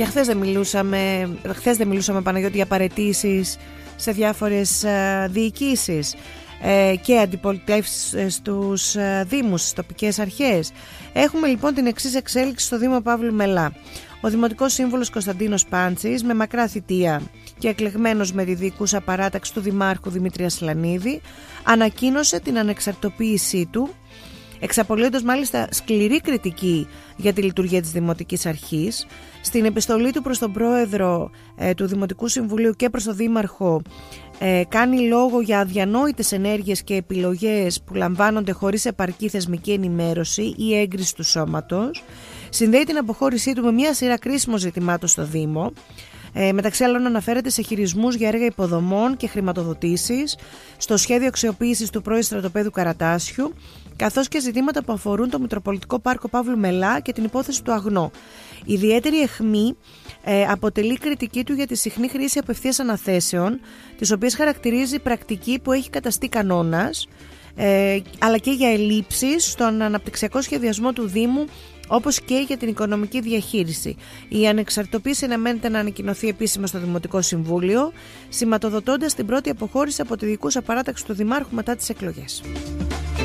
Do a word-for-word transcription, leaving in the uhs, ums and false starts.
Για χθες δεν μιλούσαμε, χθες δεν μιλούσαμε Παναγιώτη για παραιτήσεις σε διάφορες ε, διοικήσεις ε, και αντιπολιτεύσεις στους ε, δήμους, στις τοπικές αρχές. Έχουμε λοιπόν την εξής εξέλιξη στο Δήμο Παύλου Μελά. Ο Δημοτικός Σύμβουλος Κωνσταντίνος Πάντσης, με μακρά θητεία και εκλεγμένος με τη διοικούσα παράταξη του Δημάρχου Δημήτρη Ασλανίδη, ανακοίνωσε την ανεξαρτοποίησή του, εξαπολύοντας μάλιστα σκληρή κριτική για τη λειτουργία της Δημοτικής Αρχής. Στην επιστολή του προς τον πρόεδρο ε, του Δημοτικού Συμβουλίου και προς τον Δήμαρχο ε, κάνει λόγο για αδιανόητες ενέργειες και επιλογές που λαμβάνονται χωρίς επαρκή θεσμική ενημέρωση ή έγκριση του σώματος. Συνδέει την αποχώρησή του με μια σειρά κρίσιμων ζητημάτων στο Δήμο. Ε, μεταξύ άλλων αναφέρεται σε χειρισμούς για έργα υποδομών και χρηματοδοτήσεις, στο σχέδιο αξιοποίησης του πρώην στρατοπέδου Καρατάσιου, καθώς και ζητήματα που αφορούν το Μητροπολιτικό Πάρκο Παύλου Μελά και την υπόθεση του Αγνό. Ιδιαίτερη αιχμή ε, αποτελεί κριτική του για τη συχνή χρήση απευθείας αναθέσεων, τις οποίες χαρακτηρίζει πρακτική που έχει καταστεί κανόνας, ε, αλλά και για ελλείψεις στον αναπτυξιακό σχεδιασμό του Δήμου, όπως και για την οικονομική διαχείριση. Η ανεξαρτοποίηση αναμένεται να ανακοινωθεί επίσημα στο Δημοτικό Συμβούλιο, σηματοδοτώντας την πρώτη αποχώρηση από τη διοικούσα παράταξη του Δημάρχου μετά τις εκλογές.